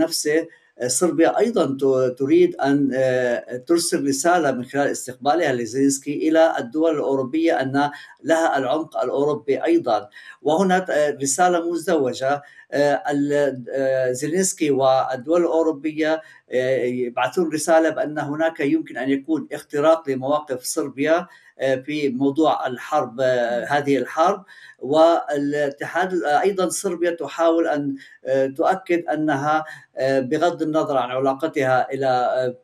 نفسه صربيا أيضا تريد أن ترسل رسالة من خلال استقبالها لزيلينسكي إلى الدول الأوروبية أن لها العمق الأوروبي أيضا، وهنا رسالة مزدوجة. زيلينسكي والدول الأوروبية يبعثون رسالة بأن هناك يمكن أن يكون اختراق لمواقف صربيا في موضوع الحرب، هذه الحرب. والاتحاد أيضا صربيا تحاول أن تؤكد أنها بغض النظر عن علاقتها إلى